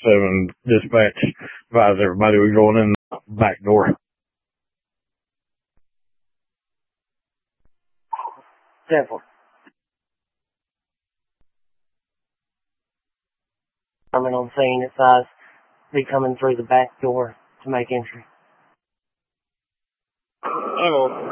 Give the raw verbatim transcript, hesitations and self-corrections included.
seven dispatch advise everybody we're going in the back door. ten four. Coming on scene, advise be coming through the back door to make entry. ten four.